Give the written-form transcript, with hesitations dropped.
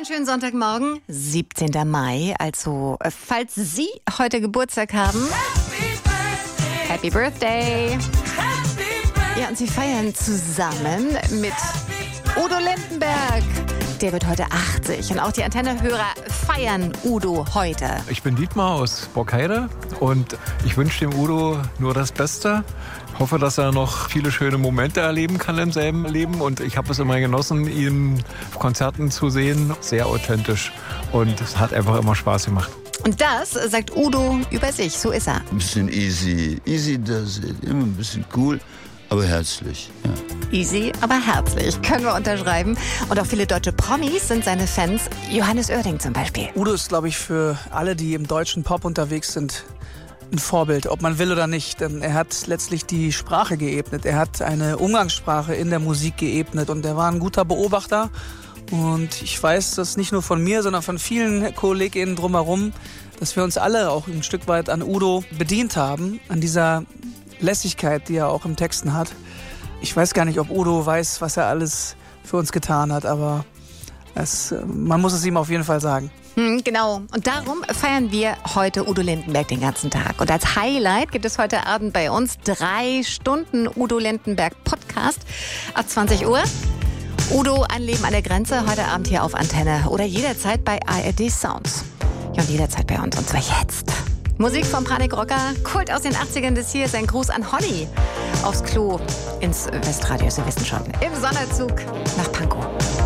Schönen Sonntagmorgen, 17. Mai. Also, falls Sie heute Geburtstag haben, Happy Birthday! Ja, und Sie feiern zusammen mit Udo Lindenberg. Der wird heute 80. Und auch die Antenne-Hörer feiern Udo heute. Ich bin Dietmar aus Borkheide und ich wünsche dem Udo nur das Beste. Hoffe, dass er noch viele schöne Momente erleben kann im selben Leben. Und ich habe es immer genossen, ihn auf Konzerten zu sehen. Sehr authentisch. Und es hat einfach immer Spaß gemacht. Und das sagt Udo über sich. So ist er. Ein bisschen easy. Easy does it. Immer ein bisschen cool, aber herzlich. Ja. Easy, aber herzlich. Können wir unterschreiben. Und auch viele deutsche Promis sind seine Fans. Johannes Oerding zum Beispiel. Udo ist, glaube ich, für alle, die im deutschen Pop unterwegs sind, ein Vorbild, ob man will oder nicht. Er hat letztlich die Sprache geebnet. Er hat eine Umgangssprache in der Musik geebnet und er war ein guter Beobachter. Und ich weiß das nicht nur von mir, sondern von vielen KollegInnen drumherum, dass wir uns alle auch ein Stück weit an Udo bedient haben, an dieser Lässigkeit, die er auch im Texten hat. Ich weiß gar nicht, ob Udo weiß, was er alles für uns getan hat, aber man muss es ihm auf jeden Fall sagen. Genau. Und darum feiern wir heute Udo Lindenberg den ganzen Tag. Und als Highlight gibt es heute Abend bei uns 3 Stunden Udo Lindenberg Podcast ab 20 Uhr. Udo, ein Leben an der Grenze, heute Abend hier auf Antenne oder jederzeit bei ARD Sounds. Ja, und jederzeit bei uns, und zwar jetzt. Musik vom Panikrocker, Kult aus den 80ern, das hier ist ein Gruß an Holly. Aufs Klo ins Westradio, Sie wissen schon, im Sonderzug nach Pankow.